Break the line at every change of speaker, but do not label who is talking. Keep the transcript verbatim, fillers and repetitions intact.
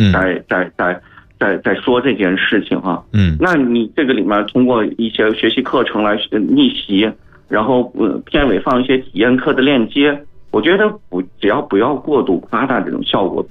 在在在在在说这件事情啊。
嗯，
那你这个里面通过一些学习课程来逆袭，然后呃片尾放一些体验课的链接，我觉得不只要不要过度夸大这种效果，